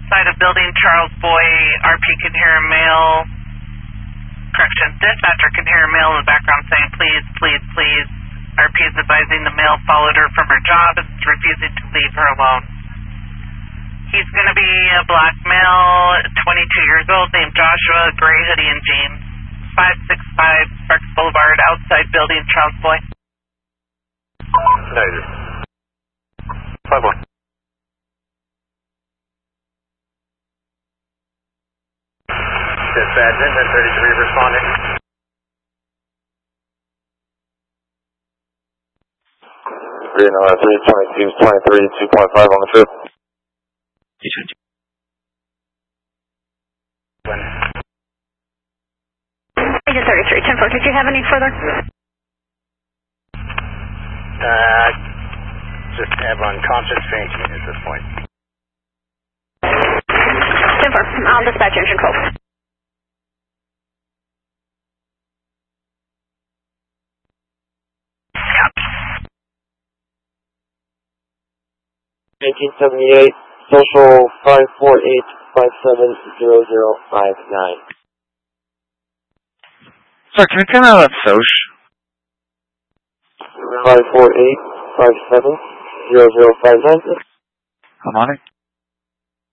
outside of building Charles Boy. RP can hear a male. Correction, dispatcher can hear a male in the background saying, please, please, please. RP is advising the male followed her from her job and is refusing to leave her alone. He's going to be a black male, 22 years old, named Joshua, gray hoodie and jeans. 565 Sparks Boulevard, outside building Charles Boy. Negative. 5-1. Dispatch, engine 33 responding. Green 322, 23, 2.5 on the trip. Agent 33, 10-4, did you have any further? Just have unconscious fainting at this point. 10-4, I'll dispatch engine 12. Copy. 1978, social 548570059. Sorry, can we turn out that Soch? 548570059. I'm on it.